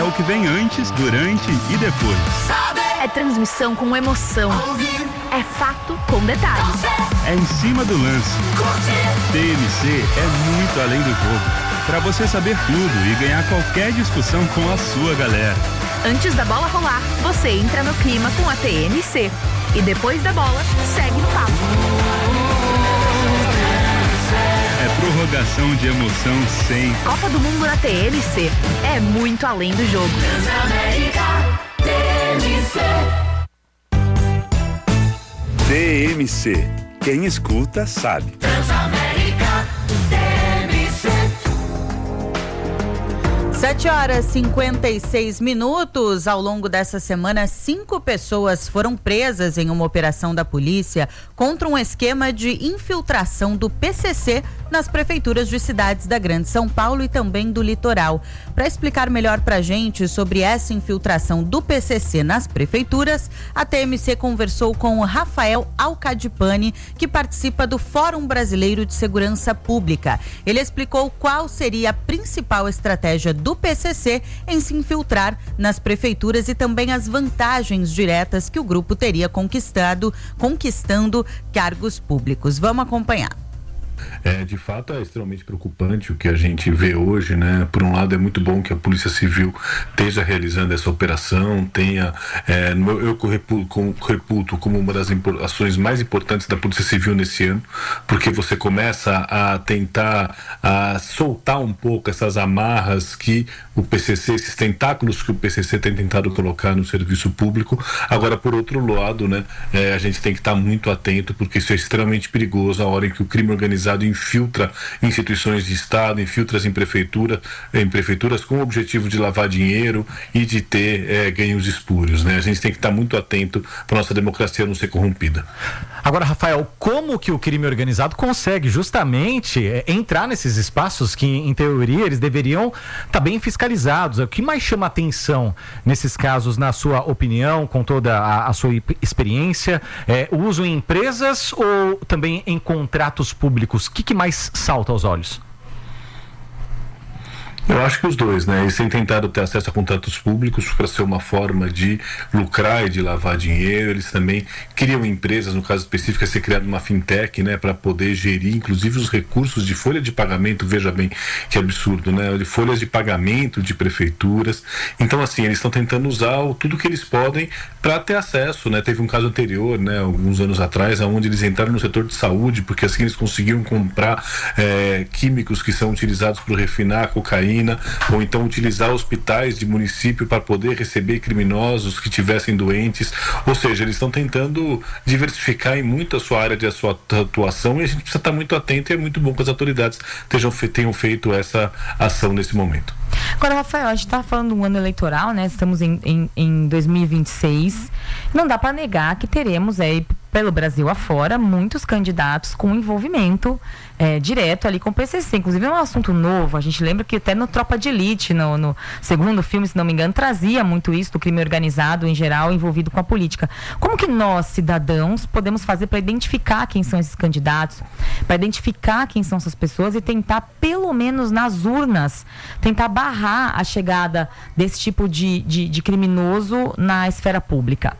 o que vem antes, durante e depois. É transmissão com emoção. É fato com detalhes. É em cima do lance. TMC é muito além do jogo. Para você saber tudo e ganhar qualquer discussão com a sua galera. Antes da bola rolar, você entra no clima com a TMC. E depois da bola, segue no papo. É prorrogação de emoção sem. Copa do Mundo na TMC. É muito além do jogo. Transamérica, TMC. TMC. Quem escuta sabe. Transamérica, TMC. 7h56. Ao longo dessa semana, 5 pessoas foram presas em uma operação da polícia contra um esquema de infiltração do PCC nas prefeituras de cidades da Grande São Paulo e também do litoral. Para explicar melhor para a gente sobre essa infiltração do PCC nas prefeituras, a TMC conversou com o Rafael Alcadipani, que participa do Fórum Brasileiro de Segurança Pública. Ele explicou qual seria a principal estratégia do PCC em se infiltrar nas prefeituras e também as vantagens diretas que o grupo teria conquistando cargos públicos. Vamos acompanhar. De fato é extremamente preocupante o que a gente vê hoje, né? Por um lado é muito bom que a Polícia Civil esteja realizando essa operação, tenha, eu reputo como uma das ações mais importantes da Polícia Civil nesse ano, porque você começa a tentar soltar um pouco essas amarras que o PCC, esses tentáculos que o PCC tem tentado colocar no serviço público. Agora, por outro lado, né, a gente tem que estar muito atento, porque isso é extremamente perigoso a hora em que o crime organizado infiltra instituições de Estado, infiltra em prefeituras com o objetivo de lavar dinheiro e de ter ganhos espúrios, né? A gente tem que estar muito atento para nossa democracia não ser corrompida. Agora, Rafael, como que o crime organizado consegue justamente entrar nesses espaços que, em teoria, eles deveriam estar bem fiscalizados? O que mais chama atenção nesses casos, na sua opinião, com toda a sua experiência? O uso em empresas ou também em contratos públicos? O que mais salta aos olhos? Eu acho que os dois, né? Eles têm tentado ter acesso a contratos públicos para ser uma forma de lucrar e de lavar dinheiro. Eles também criam empresas, no caso específico, é ser criada uma fintech, né? Para poder gerir, inclusive, os recursos de folha de pagamento. Veja bem que absurdo, né? De folhas de pagamento de prefeituras. Então, assim, eles estão tentando usar tudo que eles podem para ter acesso, né? Teve um caso anterior, né? Alguns anos atrás, onde eles entraram no setor de saúde, porque assim eles conseguiam comprar químicos que são utilizados para refinar a cocaína, ou então utilizar hospitais de município para poder receber criminosos que tivessem doentes. Ou seja, eles estão tentando diversificar em muito a sua área de sua atuação, e a gente precisa estar muito atento, e é muito bom que as autoridades tenham feito essa ação nesse momento. Agora, Rafael, a gente está falando de um ano eleitoral, né? Estamos em 2026. Não dá para negar que teremos aí, pelo Brasil afora, muitos candidatos com envolvimento direto ali com o PCC. Inclusive é um assunto novo. A gente lembra que até no Tropa de Elite, no segundo filme, se não me engano, trazia muito isso do crime organizado em geral envolvido com a política. Como que nós, cidadãos, podemos fazer para identificar quem são esses candidatos, para identificar quem são essas pessoas e tentar, pelo menos nas urnas, tentar barrar a chegada desse tipo de criminoso na esfera pública?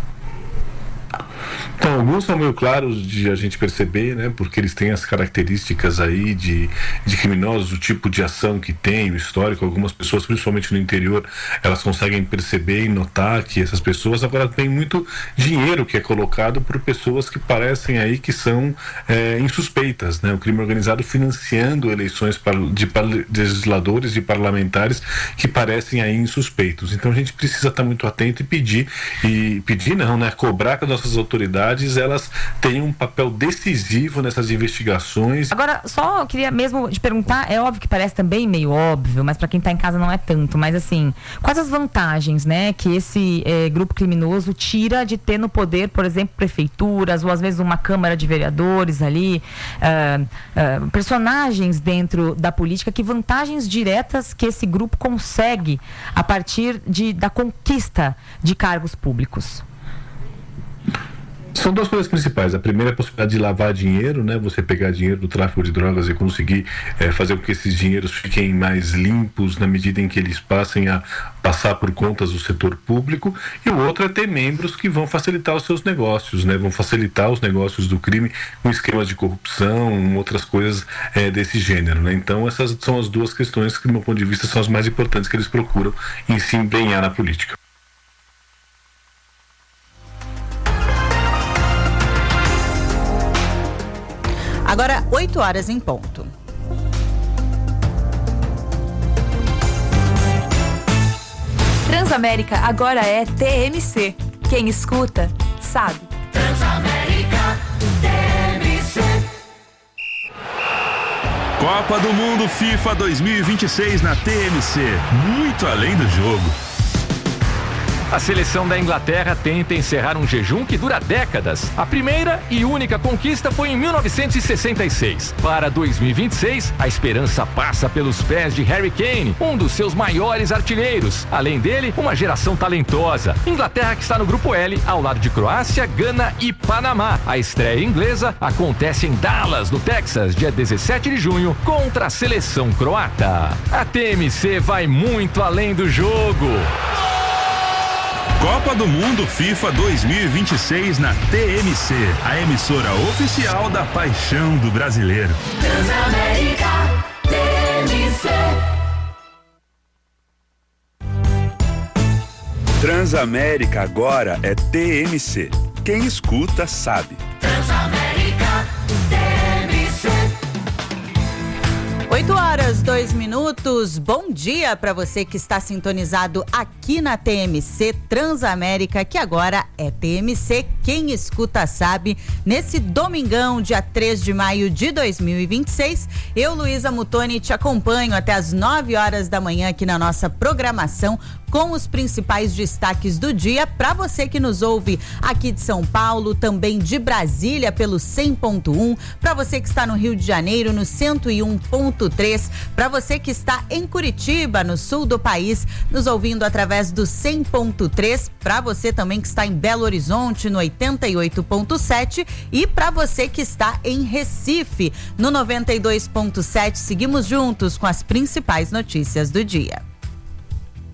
Então, alguns são meio claros de a gente perceber, né? Porque eles têm as características aí de criminosos, o tipo de ação que tem, o histórico. Algumas pessoas, principalmente no interior, elas conseguem perceber e notar que essas pessoas agora têm muito dinheiro que é colocado por pessoas que parecem aí que são insuspeitas, né? O crime organizado financiando eleições de legisladores, de parlamentares que parecem aí insuspeitos. Então a gente precisa estar muito atento e pedir não, né? Cobrar que as nossas autoridades elas têm um papel decisivo nessas investigações. Agora, só eu queria mesmo te perguntar, é óbvio que parece também meio óbvio, mas para quem está em casa não é tanto, mas assim, quais as vantagens, né, que esse grupo criminoso tira de ter no poder, por exemplo, prefeituras, ou às vezes uma Câmara de Vereadores ali, personagens dentro da política, que vantagens diretas que esse grupo consegue a partir da conquista de cargos públicos? São duas coisas principais. A primeira é a possibilidade de lavar dinheiro, né? Você pegar dinheiro do tráfico de drogas e conseguir fazer com que esses dinheiros fiquem mais limpos na medida em que eles passem a passar por contas do setor público. E o outro é ter membros que vão facilitar os seus negócios, né? Vão facilitar os negócios do crime com esquemas de corrupção, outras coisas desse gênero, né? Então essas são as duas questões que, do meu ponto de vista, são as mais importantes que eles procuram em se empenhar na política. Agora, 8 horas em ponto. Transamérica agora é TMC. Quem escuta, sabe. Transamérica TMC. Copa do Mundo FIFA 2026 na TMC. Muito além do jogo. A seleção da Inglaterra tenta encerrar um jejum que dura décadas. A primeira e única conquista foi em 1966. Para 2026, a esperança passa pelos pés de Harry Kane, um dos seus maiores artilheiros. Além dele, uma geração talentosa. Inglaterra que está no grupo L, ao lado de Croácia, Gana e Panamá. A estreia inglesa acontece em Dallas, no Texas, dia 17 de junho, contra a seleção croata. A TMC vai muito além do jogo. Copa do Mundo FIFA 2026 na TMC, a emissora oficial da paixão do brasileiro. Transamérica TMC. Transamérica agora é TMC. Quem escuta sabe. Transamérica TMC. 8 horas, 2 minutos. Bom dia para você que está sintonizado aqui na TMC Transamérica, que agora é TMC. Quem escuta sabe. Nesse domingão, dia 3 de maio de 2026, eu, Luísa Mutoni, te acompanho até as 9 horas da manhã aqui na nossa programação, com os principais destaques do dia para você que nos ouve aqui de São Paulo, também de Brasília pelo 100.1, para você que está no Rio de Janeiro no 101.3, para você que está em Curitiba, no sul do país, nos ouvindo através do 100.3, para você também que está em Belo Horizonte no 88.7 e para você que está em Recife no 92.7. Seguimos juntos com as principais notícias do dia.